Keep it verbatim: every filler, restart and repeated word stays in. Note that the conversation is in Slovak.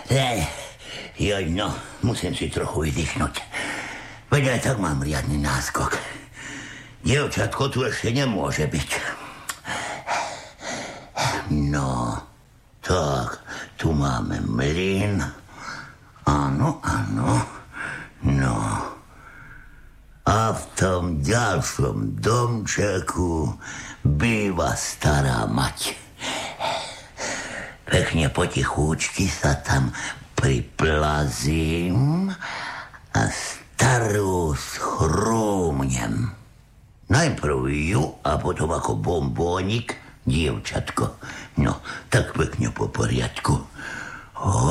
Ej, joj, no, musím si trochu vydýchnuť. Veď aj tak mám riadny náskok. Dievčatko tu ešte nemôže byť. No, tak, tu máme mlyn. Áno, áno, no. A v tom ďalšom domčeku býva stará mať. Pekne potichúčky sa tam priplazím a starú schrúmnem. Najprv ju a potom ako bombónik dievčatko. No, tak pekne po poriadku.